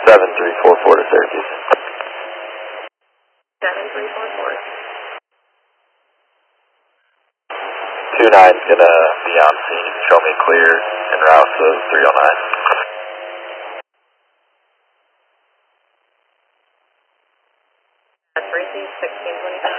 7344 to Syracuse. 7344. 29's gonna be on scene. Show me clear en route to 309. That's received 1625.